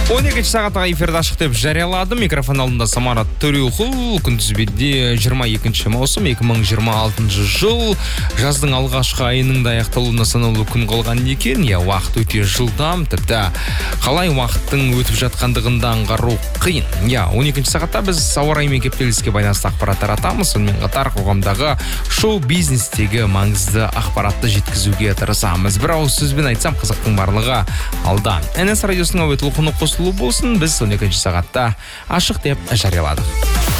12 сағатқа эфирді ашық деп жариялады. Микрофон алдында Самара Төреуқұл. Күнтізбеде 22 маусым 2026 жыл. Жаздың алғашқы айының да аяқталуына санаулы күн қалған екен. Уақыт өте жылдам. Тіпті қалай уақыттың өтіп жатқандығында аңғару қиын. 12 сағатта біз ауа райымен кептеліске байланысты ақпарат таратамыз. Сонымен қатар қоғамдағы шоу-бизнестегі маңызды ақпаратты жеткізуге тырысамыз. Бір ауыз сөзбен айтсам, қызықтың барлығы алда. NS радиосының әуе толқыны қосылу болсын, біз 12 сағатта ашық деп жарияладық.